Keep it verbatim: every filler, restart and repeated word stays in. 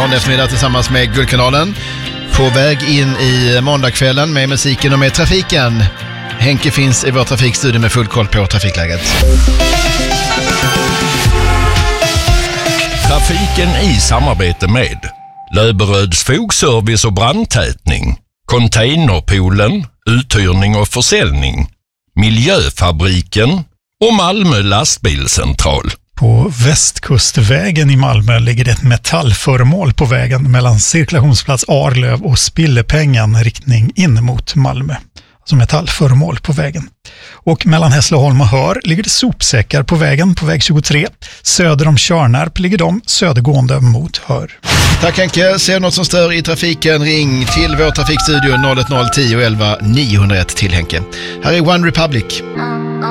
måndag eftermiddag tillsammans med Guldkanalen. På väg in i måndagskvällen med musiken och med trafiken. Henke finns i vår trafikstudio med full koll på trafikläget. Trafiken i samarbete med Löberöds fogservice och brandtätning, Containerpoolen, uthyrning och försäljning, Miljöfabriken och Malmö lastbilscentral. På Västkustvägen i Malmö ligger det ett metallföremål på vägen mellan cirkulationsplats Arlöv och Spillepengen riktning in mot Malmö. Alltså metallföremål på vägen. Och mellan Hässleholm och Hör ligger det sopsäckar på vägen på väg tjugotre. Söder om Tjörnarp ligger de södergående mot Hör. Tack Henke. Ser något som stör i trafiken, ring till vår trafikstudio noll ett noll tio elva niohundraett till Henke. Här är One Republic.